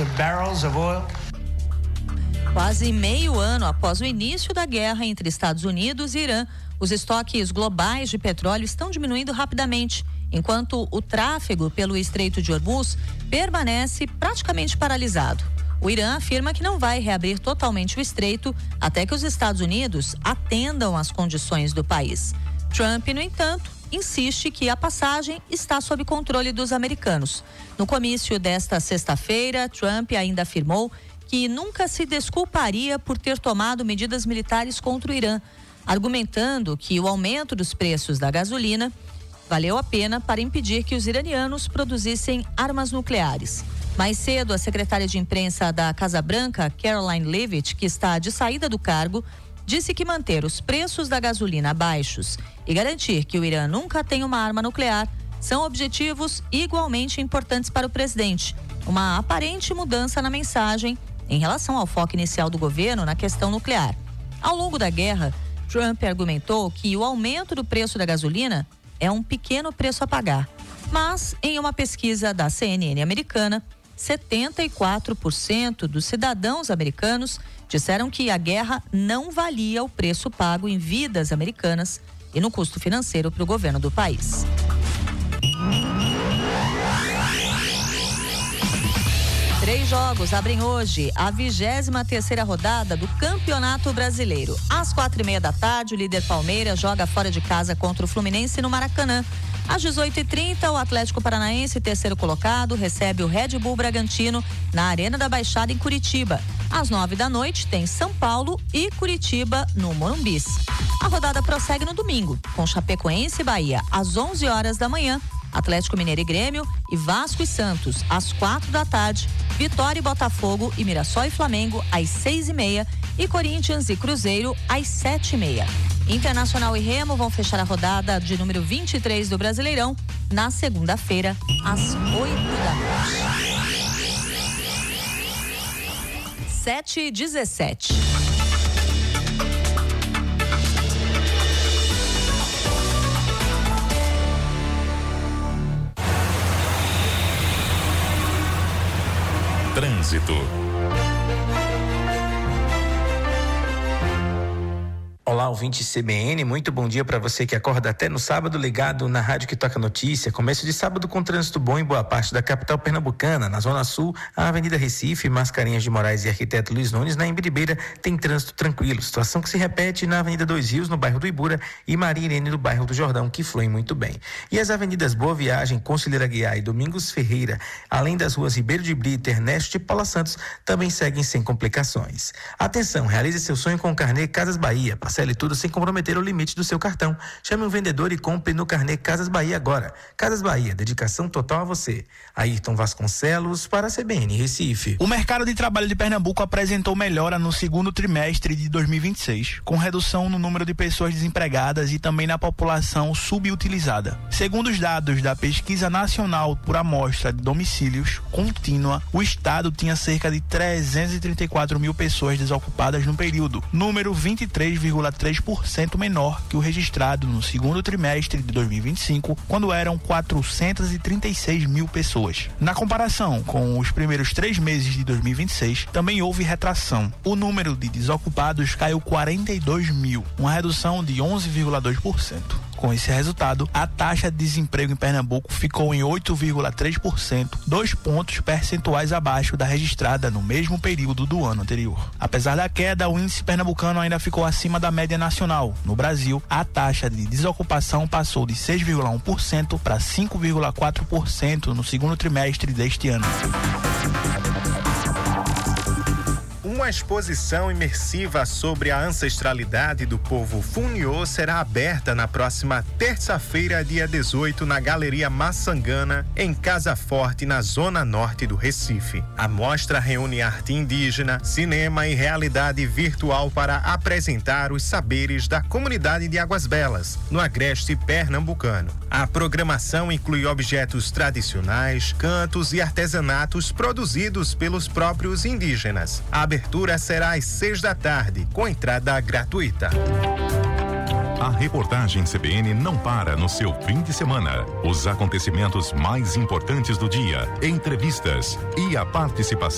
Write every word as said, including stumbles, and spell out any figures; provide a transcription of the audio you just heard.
of barrels of oil. Quase meio ano após o início da guerra entre Estados Unidos e Irã, os estoques globais de petróleo estão diminuindo rapidamente, enquanto o tráfego pelo Estreito de Hormuz permanece praticamente paralisado. O Irã afirma que não vai reabrir totalmente o estreito até que os Estados Unidos atendam às condições do país. Trump, no entanto, insiste que a passagem está sob controle dos americanos. No comício desta sexta-feira, Trump ainda afirmou que nunca se desculparia por ter tomado medidas militares contra o Irã, argumentando que o aumento dos preços da gasolina valeu a pena para impedir que os iranianos produzissem armas nucleares. Mais cedo, a secretária de imprensa da Casa Branca, Caroline Leavitt, que está de saída do cargo, disse que manter os preços da gasolina baixos e garantir que o Irã nunca tenha uma arma nuclear são objetivos igualmente importantes para o presidente. Uma aparente mudança na mensagem em relação ao foco inicial do governo na questão nuclear. Ao longo da guerra, Trump argumentou que o aumento do preço da gasolina é um pequeno preço a pagar. Mas, em uma pesquisa da C N N americana, setenta e quatro por cento dos cidadãos americanos disseram que a guerra não valia o preço pago em vidas americanas e no custo financeiro para o governo do país. Três jogos abrem hoje a vigésima terceira rodada do Campeonato Brasileiro. Às quatro e meia da tarde, o líder Palmeiras joga fora de casa contra o Fluminense no Maracanã. Às dezoito e trinta, o Atlético Paranaense, terceiro colocado, recebe o Red Bull Bragantino na Arena da Baixada, em Curitiba. Às nove da noite, tem São Paulo e Curitiba no Morumbis. A rodada prossegue no domingo, com Chapecoense e Bahia às onze horas da manhã, Atlético Mineiro e Grêmio e Vasco e Santos às quatro da tarde, Vitória e Botafogo e Mirassol e Flamengo às seis e meia e Corinthians e Cruzeiro às sete e meia. Internacional e Remo vão fechar a rodada de número vinte e três do Brasileirão na segunda-feira às oito da noite. sete e dezessete. Trânsito. Olá, ouvinte C B N, muito bom dia para você que acorda até no sábado ligado na Rádio que Toca Notícia. Começo de sábado com trânsito bom em boa parte da capital pernambucana. Na Zona Sul, a Avenida Recife, Mascarenhas de Moraes e Arquiteto Luiz Nunes, na Embiribeira, tem trânsito tranquilo. Situação que se repete na Avenida Dois Rios, no bairro do Ibura, e Maria Irene, no bairro do Jordão, que fluem muito bem. E as avenidas Boa Viagem, Conselheira Guiar e Domingos Ferreira, além das ruas Ribeiro de Brito, Ernesto e Paula Santos, também seguem sem complicações. Atenção, realize seu sonho com o carnê Casas Bahia. Parcele tudo sem comprometer o limite do seu cartão. Chame um vendedor e compre no carnê Casas Bahia agora. Casas Bahia, dedicação total a você. Ayrton Vasconcelos para a C B N Recife. O mercado de trabalho de Pernambuco apresentou melhora no segundo trimestre de dois mil e vinte e seis, com redução no número de pessoas desempregadas e também na população subutilizada. Segundo os dados da Pesquisa Nacional por Amostra de Domicílios Contínua, o estado tinha cerca de trezentos e trinta e quatro mil pessoas desocupadas no período, número vinte e três vírgula três por cento menor que o registrado no segundo trimestre de dois mil e vinte e cinco, quando eram quatrocentos e trinta e seis mil pessoas. Na comparação com os primeiros três meses de dois mil e vinte e seis, também houve retração. O número de desocupados caiu quarenta e dois mil, uma redução de onze vírgula dois por cento. Com esse resultado, a taxa de desemprego em Pernambuco ficou em oito vírgula três por cento, dois pontos percentuais abaixo da registrada no mesmo período do ano anterior. Apesar da queda, o índice pernambucano ainda ficou acima da média nacional. No Brasil, a taxa de desocupação passou de seis vírgula um por cento para cinco vírgula quatro por cento no segundo trimestre deste ano. Uma exposição imersiva sobre a ancestralidade do povo Funiô será aberta na próxima terça-feira, dia dezoito, na Galeria Maçangana, em Casa Forte, na zona norte do Recife. A mostra reúne arte indígena, cinema e realidade virtual para apresentar os saberes da comunidade de Águas Belas, no agreste pernambucano. A programação inclui objetos tradicionais, cantos e artesanatos produzidos pelos próprios indígenas. A abertura será às seis da tarde, com entrada gratuita. A reportagem C B N não para no seu fim de semana. Os acontecimentos mais importantes do dia, entrevistas e a participação